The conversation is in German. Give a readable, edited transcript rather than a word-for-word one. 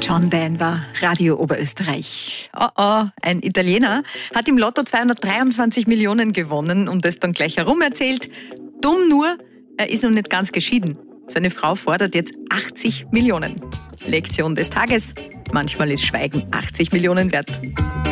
John Denver, Radio Oberösterreich. Ein Italiener hat im Lotto 223 Millionen gewonnen und das dann gleich herum erzählt. Dumm nur, er ist noch nicht ganz geschieden. Seine Frau fordert jetzt 80 Millionen. Lektion des Tages: Manchmal ist Schweigen 80 Millionen wert.